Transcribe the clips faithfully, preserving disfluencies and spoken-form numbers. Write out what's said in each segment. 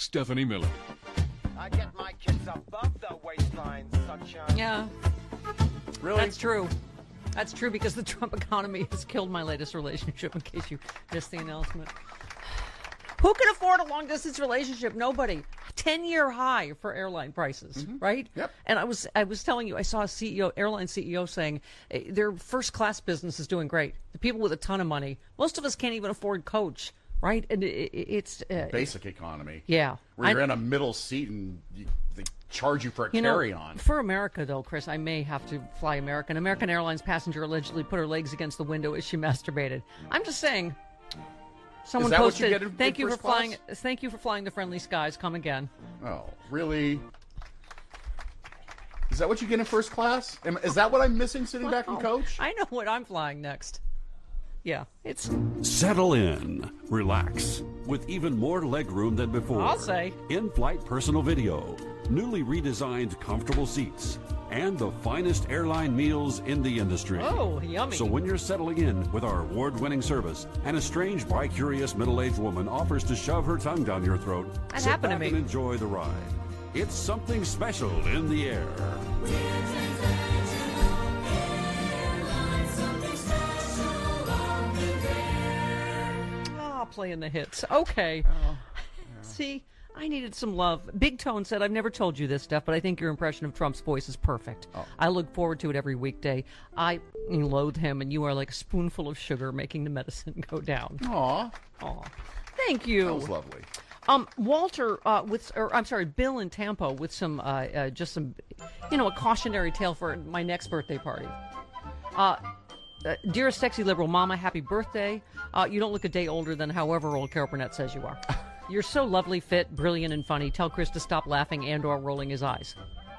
Stephanie Miller. I get my kids above the waistline, sunshine. Yeah. Really? That's true. That's true because the Trump economy has killed my latest relationship, in case you missed the announcement. Who can afford a long-distance relationship? Nobody. ten-year high for airline prices, mm-hmm. right? Yep. And I was I was telling you, I saw a C E O, airline C E O saying eh, their first-class business is doing great. The people with a ton of money, most of us can't even afford coach, right? And it, it, it's... Uh, Basic economy. Yeah. Where you're I, in a middle seat and you, they charge you for a you carry-on. Know, for America, though, Chris, I may have to fly American. American Airlines passenger allegedly put her legs against the window as she masturbated. I'm just saying... Someone Is that posted, what you get in, thank in you for first class? flying. Thank you for flying the friendly skies. Come again. Oh, really? Is that what you get in first class? Am, is that what I'm missing sitting back in coach? I know what I'm flying next. Yeah, it's... Settle in. Relax. With even more legroom than before. I'll say. In-flight personal video. Newly redesigned comfortable seats. And the finest airline meals in the industry. Oh, yummy. So when you're settling in with our award-winning service, and a strange, bi-curious middle-aged woman offers to shove her tongue down your throat, that sit happened back to me. and enjoy the ride. It's something special in the air. Ah, playing the hits. Okay. Oh, yeah. See, I needed some love. Big Tone said, I've never told you this, Steph, but I think your impression of Trump's voice is perfect. Oh. I look forward to it every weekday. I loathe him, and you are like a spoonful of sugar making the medicine go down. Aw. Aw. Thank you. That was lovely. Um, Walter, uh, with, or I'm sorry, Bill in Tampa with some, uh, uh, just some, you know, a cautionary tale for my next birthday party. Uh, uh, dearest sexy liberal mama, happy birthday. Uh, you don't look a day older than however old Carol Burnett says you are. You're so lovely, fit, brilliant, and funny. Tell Chris to stop laughing and or rolling his eyes.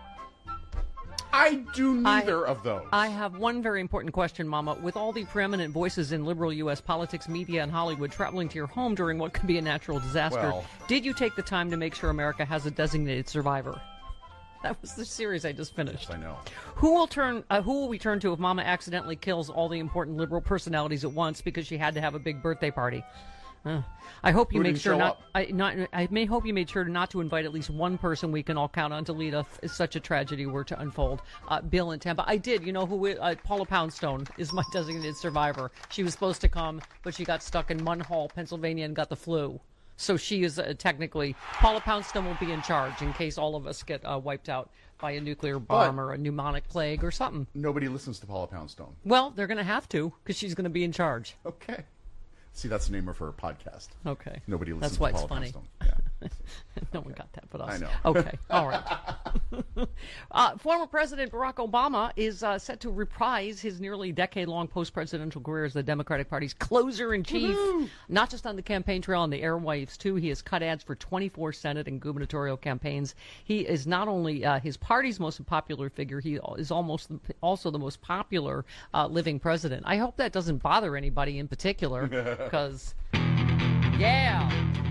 I do neither I, of those. I have one very important question, Mama. With all the preeminent voices in liberal U S politics, media, and Hollywood traveling to your home during what could be a natural disaster, Well. did you take the time to make sure America has a designated survivor? That was the series I just finished. Yes, I know. Who will turn? Uh, who will we turn to if Mama accidentally kills all the important liberal personalities at once because she had to have a big birthday party? Uh, I hope you Who make didn't sure show not, up? I, not. I may hope you made sure not to invite at least one person we can all count on to lead us if such a tragedy were to unfold. Uh, Bill in Tampa. I did. You know who? Uh, Paula Poundstone is my designated survivor. She was supposed to come, but she got stuck in Munhall, Pennsylvania, and got the flu. So she is uh, technically Paula Poundstone will be in charge in case all of us get uh, wiped out by a nuclear bomb But- or a pneumonic plague or something. Nobody listens to Paula Poundstone. Well, they're going to have to because she's going to be in charge. Okay. See, that's the name of her podcast. Okay. Nobody listens That's why to it's Paula funny. Poundstone. Yeah. No one got that but us. I know. Okay. All right. uh, former President Barack Obama is uh, set to reprise his nearly decade-long post-presidential career as the Democratic Party's closer-in-chief. Not just on the campaign trail, on the airwaves, too. He has cut ads for twenty-four Senate and gubernatorial campaigns. He is not only uh, his party's most popular figure, he is almost also the most popular uh, living president. I hope that doesn't bother anybody in particular, because, yeah.